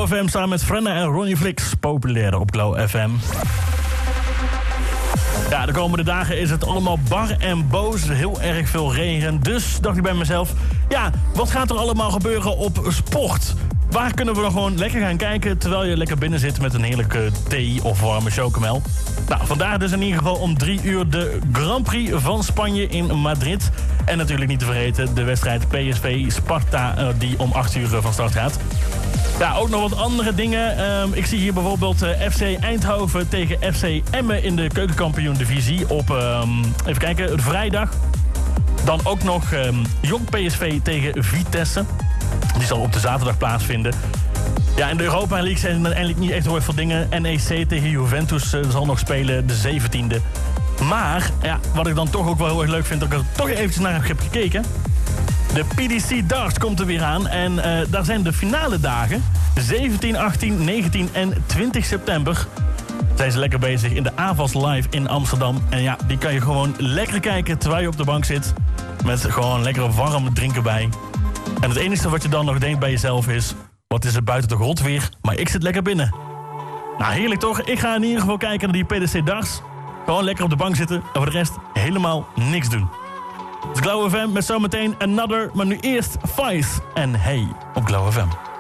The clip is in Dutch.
Glow FM samen met Frenna en Ronnie Flicks. Populairder op Glow FM. Ja, de komende dagen is het allemaal bar en boos. Heel erg veel regen. Dus dacht ik bij mezelf, ja, wat gaat er allemaal gebeuren op sport? Waar kunnen we dan gewoon lekker gaan kijken terwijl je lekker binnen zit met een heerlijke thee of warme chocomel? Nou, vandaag dus in ieder geval om 3 uur de Grand Prix van Spanje in Madrid. En natuurlijk niet te vergeten de wedstrijd PSV-Sparta die om 8 uur van start gaat. Ja, ook nog wat andere dingen. Ik zie hier bijvoorbeeld FC Eindhoven tegen FC Emmen in de keukenkampioen-divisie op, even kijken, vrijdag. Dan ook nog Jong PSV tegen Vitesse. Die zal op de zaterdag plaatsvinden. Ja, in de Europa League zijn er eigenlijk niet echt heel veel dingen. NEC tegen Juventus zal nog spelen de 17e. Maar, ja, wat ik dan toch ook wel heel erg leuk vind, dat ik er toch eventjes naar heb gekeken. De PDC Darts komt er weer aan en daar zijn de finale dagen. 17, 18, 19 en 20 september zijn ze lekker bezig in de AVAS Live in Amsterdam. En ja, die kan je gewoon lekker kijken terwijl je op de bank zit. Met gewoon lekkere warme drinken bij. En het enige wat je dan nog denkt bij jezelf is, wat is er buiten toch rot weer, maar ik zit lekker binnen. Nou, heerlijk toch? Ik ga in ieder geval kijken naar die PDC Darts. Gewoon lekker op de bank zitten en voor de rest helemaal niks doen. Het is Glow FM met zometeen Another, maar nu eerst Vice en Hey op Glow FM.